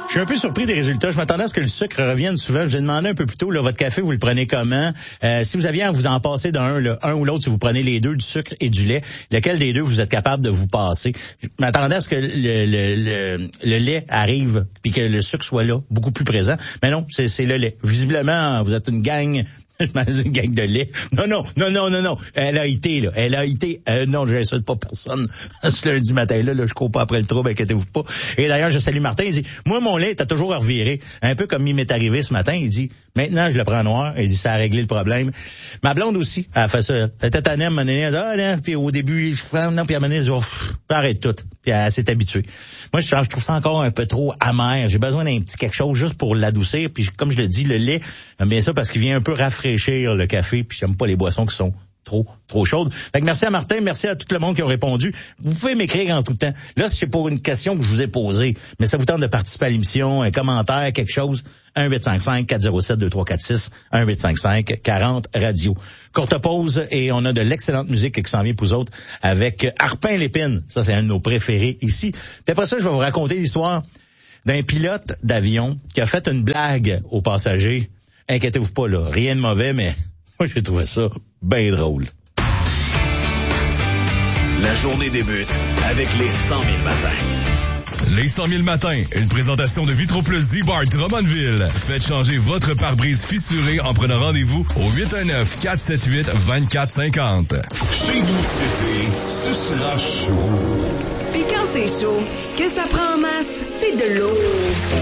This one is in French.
Je suis un peu surpris des résultats. Je m'attendais à ce que le sucre revienne souvent. J'ai demandé un peu plus tôt, là, votre café, vous le prenez comment? Si vous aviez à vous en passer d'un, un ou l'autre, si vous prenez les deux, du sucre et du lait, lequel des deux vous êtes capable de vous passer? Je m'attendais à ce que le lait arrive puis que le sucre soit là, beaucoup plus présent. Mais non, c'est le lait. Visiblement, vous êtes une gang... Je m'en dis une gang de lait. Non. Elle a été, là. Non, je n'insulte pas personne. Ce lundi matin-là, je cours pas après le trouble, inquiétez-vous pas. Et d'ailleurs, je salue Martin, il dit, moi, mon lait, t'as toujours reviré. Un peu comme il m'est arrivé ce matin, il dit, maintenant, je le prends noir. Il dit, ça a réglé le problème. Ma blonde aussi, elle a fait ça. Elle était tannée, à un moment donné, elle dit, non, puis au début, non, puis à un moment donné, elle dit, arrête tout. Puis elle s'est habituée. Moi, je trouve ça encore un peu trop amer. J'ai besoin d'un petit quelque chose juste pour l'adoucir. Puis comme je le dis, le lait, j'aime bien ça parce qu'il vient un peu rafraîchir le café. Puis j'aime pas les boissons qui sont trop chaudes. Fait que merci à Martin, merci à tout le monde qui ont répondu. Vous pouvez m'écrire en tout temps. Là, c'est pour une question que je vous ai posée, mais ça vous tente de participer à l'émission, un commentaire, quelque chose, 1-855-407-2346, 1-855-40-radio. Courte pause et on a de l'excellente musique qui s'en vient pour vous autres avec Harpin Lépine. Ça, c'est un de nos préférés ici. Puis après ça, je vais vous raconter l'histoire d'un pilote d'avion qui a fait une blague aux passagers. Inquiétez-vous pas, là. Rien de mauvais, mais moi, j'ai trouvé ça bien drôle. La journée débute avec les 100 000 matins. Les 100 000 matins, une présentation de Vitroplus Z-Bar Drummondville. Faites changer votre pare-brise fissuré en prenant rendez-vous au 819-478-2450. Chez nous cet été, ce sera chaud. Puis quand c'est chaud, ce que ça prend en masse, c'est de l'eau.